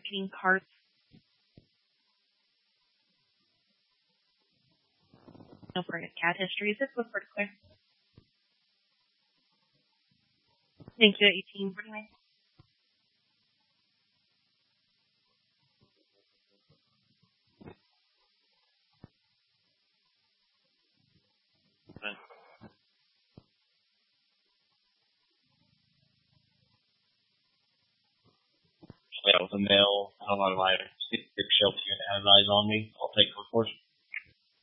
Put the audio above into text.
getting carts. No for cat histories. This was pretty clear. Thank you, 1849. That was a male. How long do I stick shelf you and have eyes on me? I'll take her course.